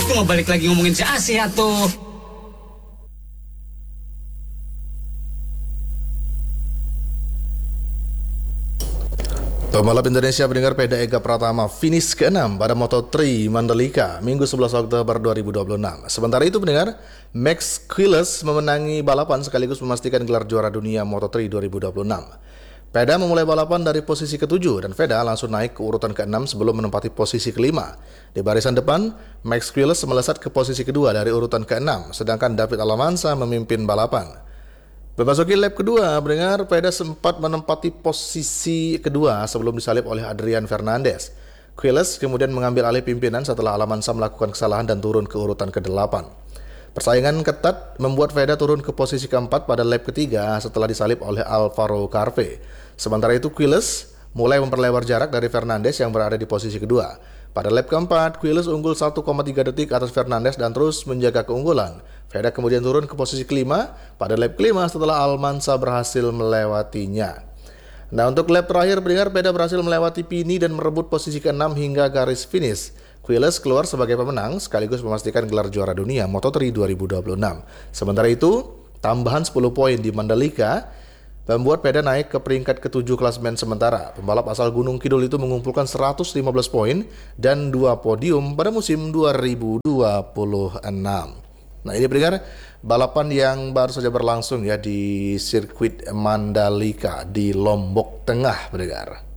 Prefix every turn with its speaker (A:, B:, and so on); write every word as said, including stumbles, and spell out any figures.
A: Kok mau balik lagi ngomongin si Asia tuh?
B: Pembalap Indonesia pendengar Peda Ega Pratama finish keenam pada Moto tiga Mandalika Minggu sebelas Oktober dua ribu dua puluh enam. Sementara itu pendengar, Max Quiles memenangi balapan sekaligus memastikan gelar juara dunia Moto tiga dua ribu dua puluh enam. Peda memulai balapan dari posisi ketujuh dan Veda langsung naik ke urutan keenam sebelum menempati posisi kelima. Di barisan depan, Max Quiles melesat ke posisi kedua dari urutan keenam, sedangkan David Alamansa memimpin balapan. Memasuki lap kedua, pendengar, Peda sempat menempati posisi kedua sebelum disalip oleh Adrian Fernandez. Quiles kemudian mengambil alih pimpinan setelah Alamansa melakukan kesalahan dan turun ke urutan kedelapan. Persaingan ketat membuat Veda turun ke posisi keempat pada lap ketiga setelah disalip oleh Alvaro Carpe. Sementara itu Quiles mulai memperlebar jarak dari Fernandez yang berada di posisi kedua. Pada lap keempat, Quiles unggul satu koma tiga detik atas Fernandez dan terus menjaga keunggulan. Veda kemudian turun ke posisi kelima pada lap kelima setelah Almansa berhasil melewatinya. Nah, untuk lap terakhir pendengar, Veda berhasil melewati Pini dan merebut posisi keenam hingga garis finish. Quiles keluar sebagai pemenang sekaligus memastikan gelar juara dunia Moto tiga dua ribu dua puluh enam. Sementara itu, tambahan sepuluh poin di Mandalika membuat Peda naik ke peringkat ketujuh klasemen sementara. Pembalap asal Gunung Kidul itu mengumpulkan seratus lima belas poin dan dua podium pada musim dua ribu dua puluh enam. Nah, ini pendengar balapan yang baru saja berlangsung ya di sirkuit Mandalika di Lombok Tengah pendengar.